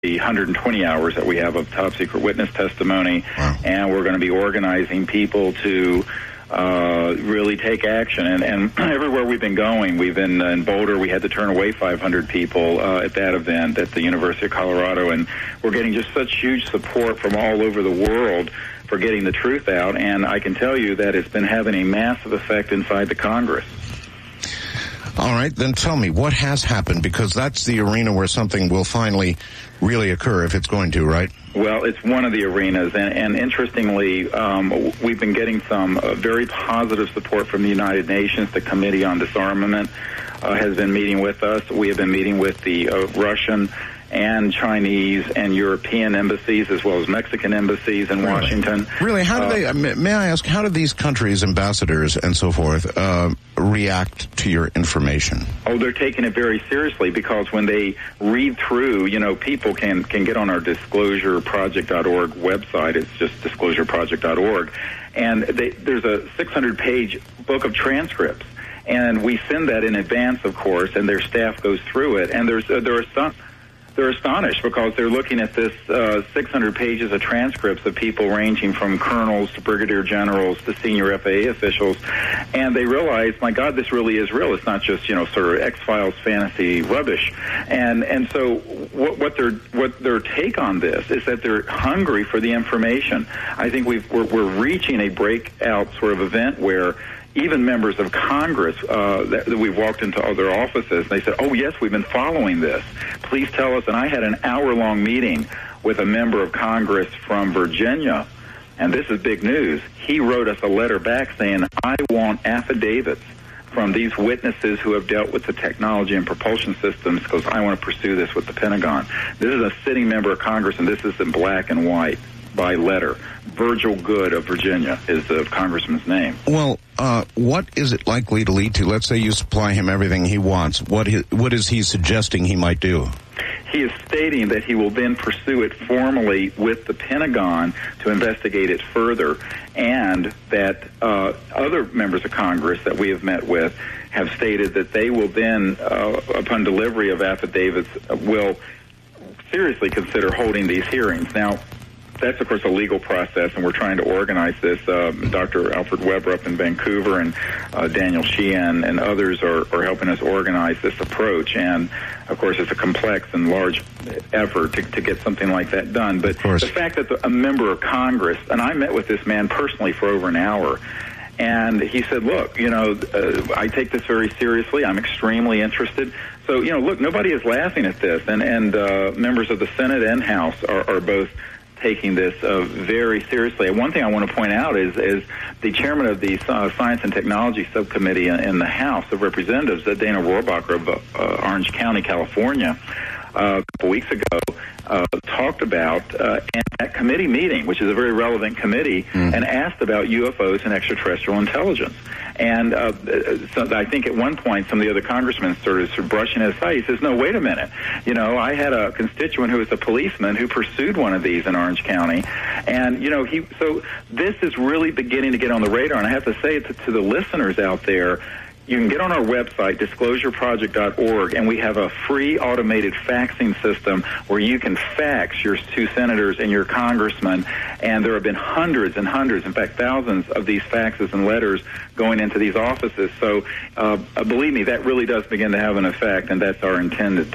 the 120 hours that we have of top-secret witness testimony, and we're going to be organizing people to really take action. And everywhere we've been going, we've been in Boulder, we had to turn away 500 people at that event at the University of Colorado, and we're getting just such huge support from all over the world for getting the truth out, and I can tell you that it's been having a massive effect inside the Congress. All right, then tell me, what has happened? Because that's the arena where something will finally really occur, if it's going to, right? Well, it's one of the arenas, and interestingly, we've been getting some very positive support from the United Nations. The Committee on Disarmament has been meeting with us. We have been meeting with the Russian and Chinese and European embassies, as well as Mexican embassies in Washington. Really? How do they, may I ask, how do these countries' ambassadors and so forth react to your information? Oh, they're taking it very seriously, because when they read through, people can get on our disclosureproject.org website. It's just disclosureproject.org. And there's a 600-page book of transcripts. And we send that in advance, of course, and their staff goes through it. And they're astonished, because they're looking at this 600 pages of transcripts of people ranging from colonels to brigadier generals to senior FAA officials, and they realize, my God, this really is real. It's not just sort of X-Files fantasy rubbish. And so what their take on this is that they're hungry for the information. I think we're reaching a breakout sort of event where even members of Congress that we've walked into other offices, and they said, oh, yes, we've been following this. Please tell us. And I had an hour-long meeting with a member of Congress from Virginia, and this is big news. He wrote us a letter back saying, I want affidavits from these witnesses who have dealt with the technology and propulsion systems, because I want to pursue this with the Pentagon. This is a sitting member of Congress, and this is in black and white by letter. Virgil Good of Virginia is the congressman's name. Well, what is it likely to lead to? Let's say you supply him everything he wants. What is he suggesting he might do? He is stating that he will then pursue it formally with the Pentagon to investigate it further, and that other members of Congress that we have met with have stated that they will then, upon delivery of affidavits, will seriously consider holding these hearings. Now, that's, of course, a legal process, and we're trying to organize this. Dr. Alfred Weber up in Vancouver and Daniel Sheehan and others are helping us organize this approach. And, of course, it's a complex and large effort to get something like that done. But the fact that a member of Congress, and I met with this man personally for over an hour, and he said, look, I take this very seriously. I'm extremely interested. So, look, nobody is laughing at this. And members of the Senate and House are both taking this very seriously. And one thing I want to point out is the chairman of the Science and Technology Subcommittee in the House of Representatives, Dana Rohrabacher of Orange County, California, a couple weeks ago, talked about in that committee meeting, which is a very relevant committee, and asked about UFOs and extraterrestrial intelligence. And so I think at one point some of the other congressmen started brushing it aside. He says, no, wait a minute. I had a constituent who was a policeman who pursued one of these in Orange County. And, so this is really beginning to get on the radar. And I have to say to the listeners out there, you can get on our website, disclosureproject.org, and we have a free automated faxing system where you can fax your two senators and your congressman, and there have been hundreds and hundreds, in fact thousands of these faxes and letters going into these offices. So believe me, that really does begin to have an effect, and that's our intended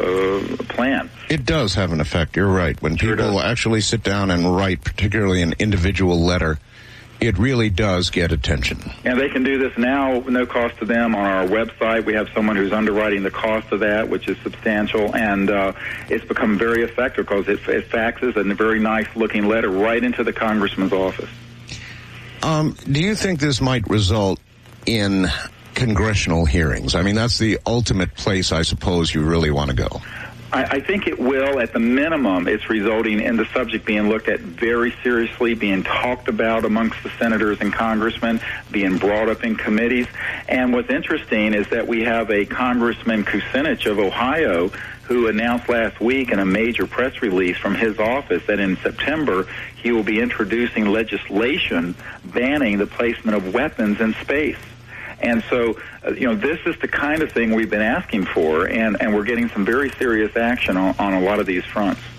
plan. It does have an effect, you're right. When people actually sit down and write, particularly an individual letter, it really does get attention. And they can do this now, no cost to them, on our website. We have someone who's underwriting the cost of that, which is substantial, and it's become very effective because it faxes a very nice-looking letter right into the congressman's office. Do you think this might result in congressional hearings? I mean, that's the ultimate place, I suppose, you really want to go. I think it will. At the minimum, it's resulting in the subject being looked at very seriously, being talked about amongst the senators and congressmen, being brought up in committees. And what's interesting is that we have a Congressman Kucinich of Ohio who announced last week in a major press release from his office that in September he will be introducing legislation banning the placement of weapons in space. And so, this is the kind of thing we've been asking for, and we're getting some very serious action on a lot of these fronts.